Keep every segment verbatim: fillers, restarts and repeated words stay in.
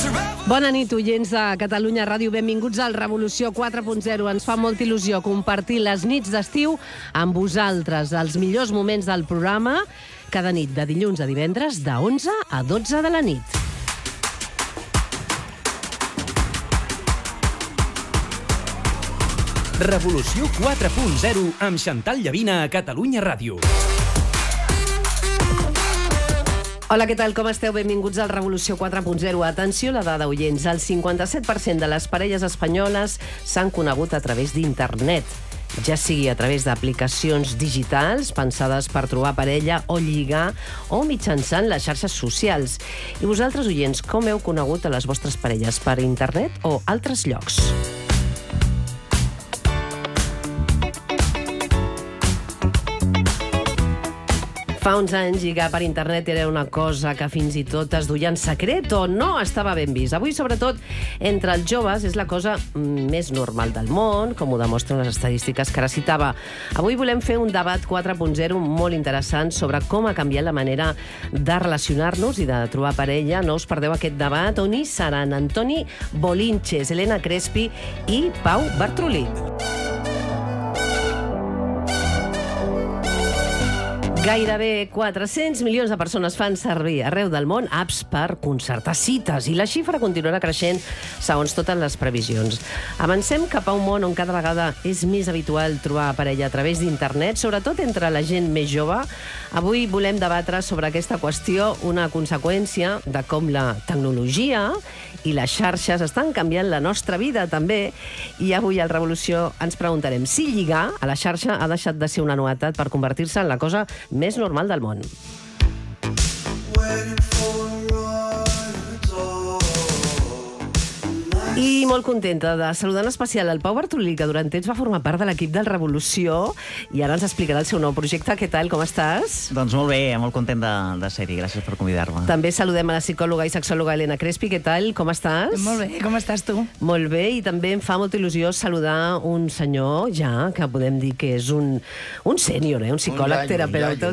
Bona nit, oients de Catalunya Ràdio. Benvinguts al Revolució quatre punt zero. Ens fa molta il·lusió compartir les nits d'estiu amb vosaltres, els millors moments del programa, cada nit de dilluns a divendres, de onze a dotze de la nit. Revolució quatre punt zero amb Xantal Llavina a Catalunya Ràdio. Hola, què tal? Com esteu? Benvinguts al Revolució quatre punt zero. Atenció a la dada, oients. El cinquanta-set per cent de les parelles espanyoles s'han conegut a través d'internet, ja sigui a través d'aplicacions digitals pensades per trobar parella o lligar, o mitjançant les xarxes socials. I vosaltres, oients, com heu conegut a les vostres parelles? Per internet o altres llocs? Fa uns anys lligar per internet era una cosa que fins i tot es duia en secret o no estava ben vist. Avui, sobretot, entre els joves és la cosa més normal del món, com ho demostren les estadístiques que ara citava. Avui volem fer un debat quatre punt zero molt interessant sobre com ha canviat la manera de relacionar-nos i de trobar parella. No us perdeu aquest debat, on hi seran Antoni Bolinches, Elena Crespi i Pau Bartrolí. Gairebé quatre-cents milions de persones fan servir arreu del món apps per concertar cites i la xifra continuarà creixent segons totes les previsions. Avancem cap a un món on cada vegada és més habitual trobar parella a través d'internet, sobretot entre la gent més jove. Avui volem debatre sobre aquesta qüestió, una conseqüència de com la tecnologia i les xarxes estan canviant la nostra vida també. I avui al Revolució ens preguntarem si lligar a la xarxa ha deixat de ser una novetat per convertir-se en la cosa més normal del món. I molt contenta de saludar en especial el Pau Bartrolí, que durant temps va formar part de l'equip del Revolució i ara ens explicarà el seu nou projecte. Què tal, com estàs? Doncs molt bé, molt content de, de ser-hi. Gràcies per convidar-me. També saludem a la psicòloga i sexòloga Elena Crespi. Què tal, com estàs? Molt bé, com estàs tu? Molt bé, i també em fa molta il·lusió saludar un senyor, ja, que podem dir que és un, un sènior, eh? un psicòleg, un terapeuta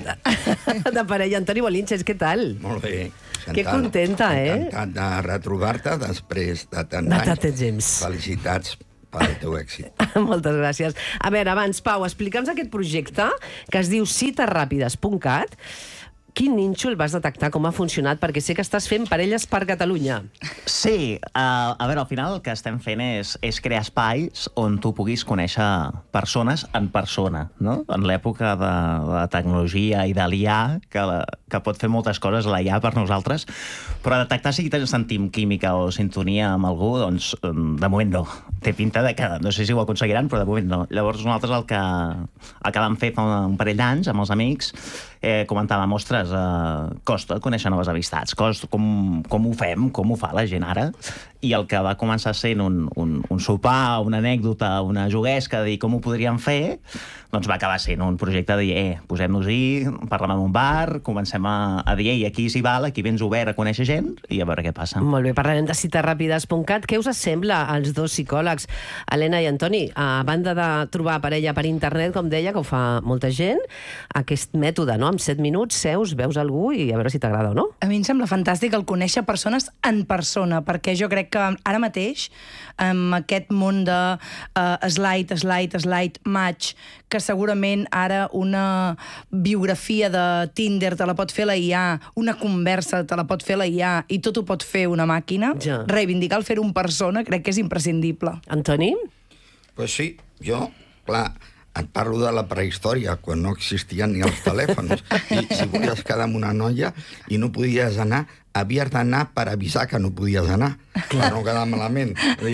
de parella. Antoni Bolinches, què tal? Molt bé. Xantal, que contenta, eh? Encantat de retrobar-te després de tant de anys. Temps. Felicitats pel teu èxit. Moltes gràcies. A veure, abans, Pau, explica'ns aquest projecte que es diu cites ràpides punt cat. Quin nínxol vas detectar, com ha funcionat? Perquè sé que estàs fent parelles per Catalunya. Sí, uh, a veure, al final el que estem fent és, és crear espais on tu puguis conèixer persones en persona, no? En l'època de la tecnologia i de l'I A, que, la, que pot fer moltes coses la I A per nosaltres, però detectar si sentim química o sintonia amb algú, doncs de moment no. Té pinta de que, no sé si ho aconseguiran, però de moment no. Llavors nosaltres el que, el que vam fer fa un parell d'anys amb els amics, eh, comentàvem, ostres, eh, costa conèixer noves amistats, costa, com, com ho fem, com ho fa la gent ara, i el que va començar sent un, un, un sopar, una anècdota, una juguesca de dir com ho podríem fer, doncs va acabar sent un projecte de dir, eh, posem-nos-hi, parlem en un bar, comencem a, a dir, ei, aquí s'hi val, aquí vens obert a conèixer gent, i a veure què passa. Molt bé, parlarem de cites ràpides punt cat. Què us sembla als dos psicòlegs, Helena i Antoni? A banda de trobar parella per internet, com deia, que ho fa molta gent, aquest mètode, no? Amb set minuts, seus, veus algú i a veure si t'agrada o no. A mi em sembla fantàstic el conèixer persones en persona, perquè jo crec que ara mateix, amb aquest món de uh, slide, slide, slide, match, que segurament ara una biografia de Tinder te la pot fer la I A, una conversa te la pot fer la I A i tot ho pot fer una màquina, ja. Reivindicar el fer-ho en persona crec que és imprescindible. Antoni? Pues sí, jo, clar, et parlo de la prehistòria, quan no existien ni els telèfons. I si volies quedar amb una noia i no podies anar, havies d'anar per avisar que no podies anar, per no quedar malament.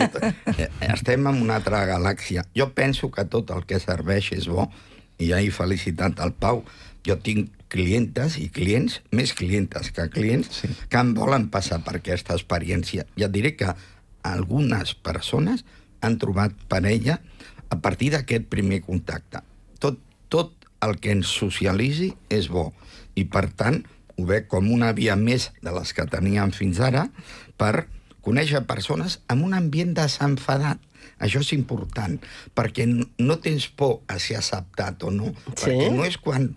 Estem en una altra galàxia. Jo penso que tot el que serveix és bo, i ja he felicitat al Pau. Jo tinc clientes i clients, més clientes que clients, sí, que em volen passar per aquesta experiència. Ja et diré que algunes persones han trobat parella a partir d'aquest primer contacte. Tot, tot el que ens socialitzi és bo, i per tant ho veig com una via més de les que teníem fins ara per conèixer persones en un ambient desenfadat. Això és important, perquè no tens por a ser acceptat o no, sí, perquè no és quan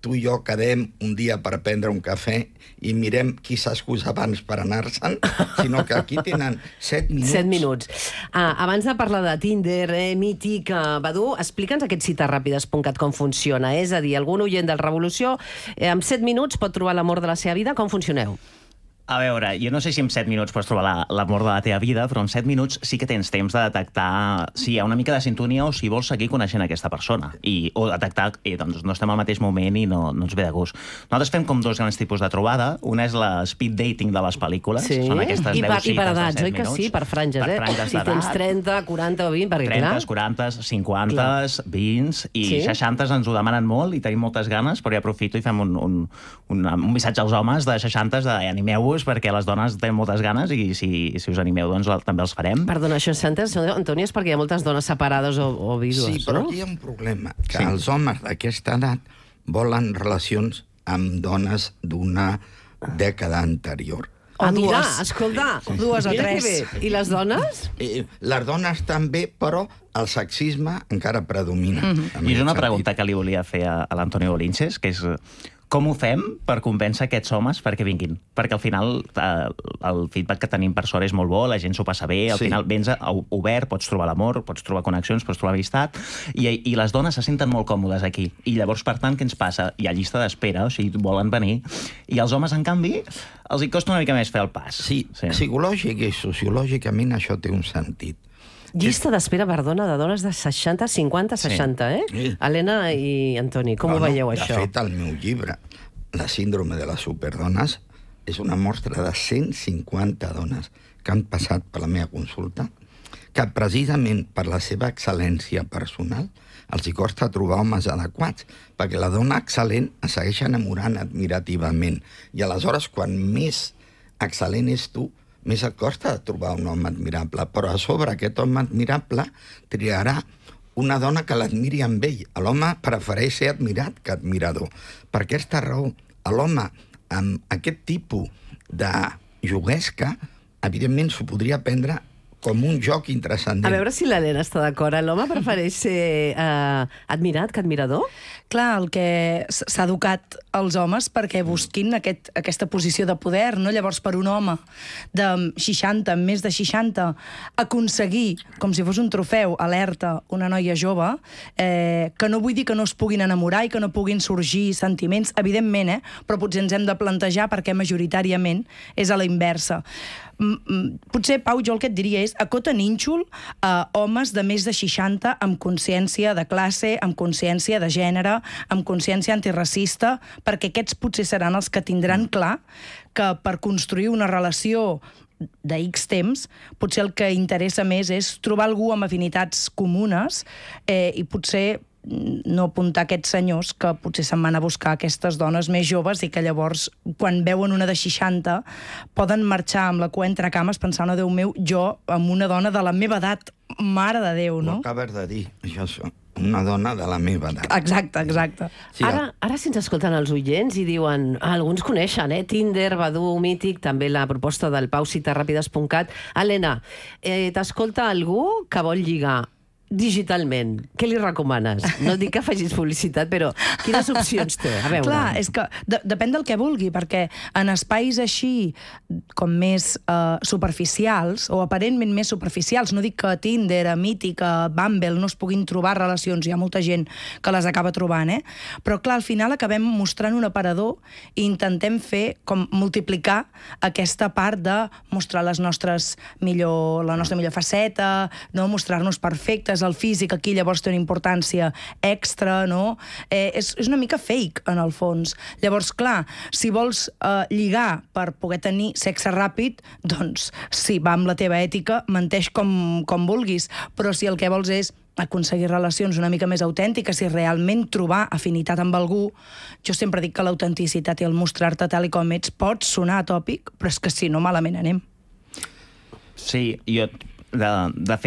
tu i jo quedem un dia per prendre un cafè i mirem qui s'excusa abans per anar-se'n, sinó que aquí tenen set minuts. Set minuts. Ah, abans de parlar de Tinder, eh, Mític, eh, Badú, explica'ns aquest citaràpides punt cat com funciona. És a dir, algun oient del Revolució eh, amb set minuts pot trobar l'amor de la seva vida. Com funcioneu? A veure, jo no sé si en set minuts pots trobar l'amor de la teva vida, però en set minuts sí que tens temps de detectar si hi ha una mica de sintonia o si vols seguir coneixent aquesta persona. I, o detectar que doncs, no estem al mateix moment i no, no ens ve de gust. Nosaltres fem com dos grans tipus de trobada. Una és la speed dating de les pel·lícules. Sí. Són aquestes I deu per, cites i per de edats, set oi que minuts. sí? Per franges, per eh? franges Si tens d'edat. trenta, quaranta o vint, perquè trenta, clar... quaranta, cinquanta, vint i Sí? seixanta ens ho demanen molt i tenim moltes ganes, però ja aprofito i fem un, un, un, un missatge als homes de seixanta de animeu-vos perquè les dones tenen moltes ganes i si, si us animeu doncs també els farem. Perdona, això seixanta, Antoni, és perquè hi ha moltes dones separades o, o vídues, Sí, però no? aquí hi ha un problema, que Sí. els homes d'aquesta edat volen relacions amb dones d'una dècada anterior. Ah, O mira, dues. escolta, Dues o mira que tres. bé. I les dones? Eh, les dones també, però el sexisme encara predomina. Mhm. en I és una aquest pregunta que li volia fer a, a l'Antonio Bolinches, que és com ho fem per convèncer aquests homes perquè vinguin? Perquè al final eh, el feedback que tenim per sort és molt bo, la gent s'ho passa bé, al Sí. final vens a- obert, pots trobar l'amor, pots trobar connexions, pots trobar amistat, i, i les dones se senten molt còmodes aquí. I llavors, per tant, què ens passa? Hi ha llista d'espera, o sigui, volen venir, i els homes, en canvi, els hi costa una mica més fer el pas. Sí, sí. Psicològic i sociològicament això té un sentit. Llista d'espera, perdona, de dones de seixanta, cinquanta, Sí. seixanta, eh? Sí. Helena i Antoni, com ho Bueno, veieu, de això? fet, el meu llibre, La síndrome de les superdones, és una mostra de cent cinquanta dones que han passat per la meva consulta, que precisament per la seva excel·lència personal els hi costa trobar homes adequats, perquè la dona excel·lent es segueix enamorant admirativament. I aleshores, quan més excel·lent és tu, més et costa trobar un home admirable. Però a sobre aquest home admirable triarà una dona que l'admiri amb ell. L'home prefereix ser admirat que admirador. Per aquesta raó, l'home amb aquest tipus de juguesca, evidentment s'ho podria prendre com un joc intrascendent. A veure si l'Helena està d'acord. L'home prefereix ser eh, admirat que admirador? Clar, el que s- s'ha educat els homes perquè busquin aquest, aquesta posició de poder, no? Llavors, per un home de seixanta, més de seixanta, aconseguir, com si fos un trofeu, alerta, una noia jove, eh, que no vull dir que no es puguin enamorar i que no puguin sorgir sentiments, evidentment, eh? Però potser ens hem de plantejar perquè majoritàriament és a la inversa. Mm, mm, potser, Pau, jo el que et diria és acota nínxol a homes de més de seixanta amb consciència de classe, amb consciència de gènere, amb consciència antiracista, perquè aquests potser seran els que tindran clar que per construir una relació de X temps, potser el que interessa més és trobar algú amb afinitats comunes eh, i potser no apuntar aquests senyors que potser se'n van a buscar aquestes dones més joves i que llavors, quan veuen una de seixanta, poden marxar amb la cua entre cames pensant, oh, Déu meu, jo amb una dona de la meva edat, mare de Déu, Ho no? acabes de dir, això és una dona de la meva edat. Exacte, exacte. Sí, Ara, ara si ens escolten els oients i diuen, ah, alguns coneixen, eh? Tinder, Badoo, Mític, també la proposta del Pau citaràpides punt cat. Helena, eh, t'escolta algú que vol lligar digitalment. Què li recomanes? No dic que facis publicitat, però quines opcions té? A veure. Clar, és que de, depèn del que vulgui, perquè en espais així com més eh, superficials, o aparentment més superficials, no dic que a Tinder, a Mític, a Bumble no es puguin trobar relacions, hi ha molta gent que les acaba trobant, eh? Però clar, al final acabem mostrant un aparador i intentem fer com multiplicar aquesta part de mostrar les nostres millor, la nostra millor faceta, no mostrar-nos perfectes, el físic aquí llavors té una importància extra, no? Eh, és, és una mica fake, en el fons. Llavors, clar, si vols eh, lligar per poder tenir sexe ràpid, doncs sí, va amb la teva ètica, menteix com, com vulguis, però si el que vols és aconseguir relacions una mica més autèntiques i realment trobar afinitat amb algú, jo sempre dic que l'autenticitat i el mostrar-te tal i com ets pot sonar atòpic, però és que si no, malament anem. Sí, jo, de, de fet,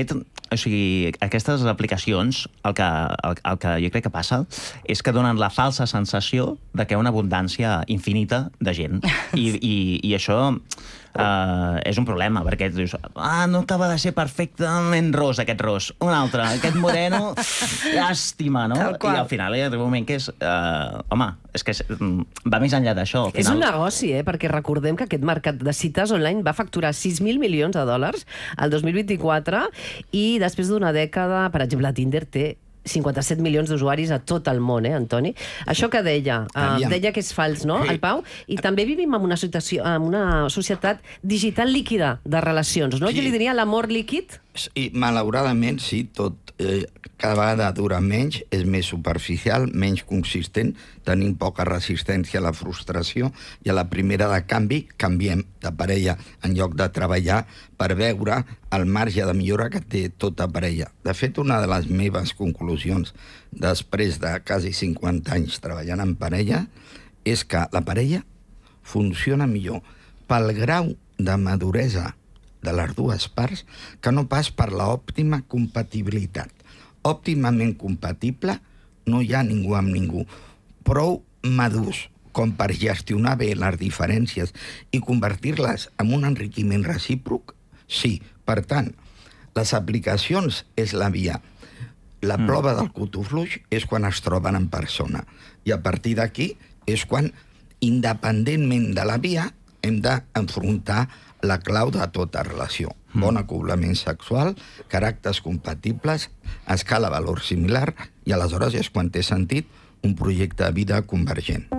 o sigui, aquestes aplicacions, el que, el, el que jo crec que passa és que donen la falsa sensació de que hi ha una abundància infinita de gent. I, i, i això uh, és un problema, perquè dius, ah, no acaba de ser perfectament ros, aquest ros. Un altre, aquest moreno, llàstima, no? I al final hi ha un moment que és... Uh, home, és que és, va més enllà d'això. Final... És un negoci, eh? Perquè recordem que aquest mercat de cites online va facturar sis mil milions de dòlars el dos mil vint-i-quatre i després d'una dècada, per exemple, Tinder té cinquanta-set milions d'usuaris a tot el món, eh, Antoni? Això que deia, uh, deia que és fals, no, el Pau? I també vivim en una, situació, en una societat digital líquida de relacions, no? Sí. Jo li diria l'amor líquid. I malauradament, sí, tot eh, cada vegada dura menys, és més superficial, menys consistent, tenim poca resistència a la frustració i a la primera de canvi canviem de parella en lloc de treballar per veure el marge de millora que té tota parella. De fet, una de les meves conclusions després de quasi cinquanta anys treballant en parella és que la parella funciona millor pel grau de maduresa de les dues parts que no pas per l'òptima compatibilitat. Òptimament compatible no hi ha ningú amb ningú. Prou madurs com per gestionar bé les diferències i convertir-les en un enriquiment recíproc? Sí. Per tant, les aplicacions és la via. La prova del cotofluix és quan es troben en persona. I a partir d'aquí és quan, independentment de la via, hem d'enfrontar la clau de tota relació. Bon acoblament sexual, caràcters compatibles, escala valor similar, i aleshores és quan té sentit un projecte de vida convergent.